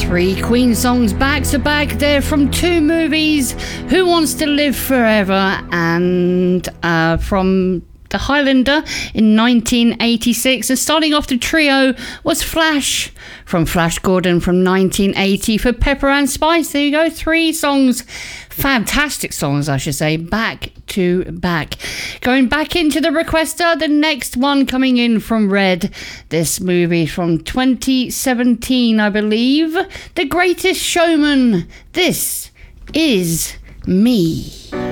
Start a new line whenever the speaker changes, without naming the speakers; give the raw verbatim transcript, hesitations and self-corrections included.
Three Queen songs back to back there from two movies, Who Wants to Live Forever and uh, from The Highlander in nineteen eighty-six. And starting off the trio was Flash from Flash Gordon from nineteen eighty for Pepper and Spice. There you go, three songs, fantastic songs I should say, back to back. Going back into the requester, the next one coming in from Red, this movie from twenty seventeen I believe, The Greatest Showman. This is Me.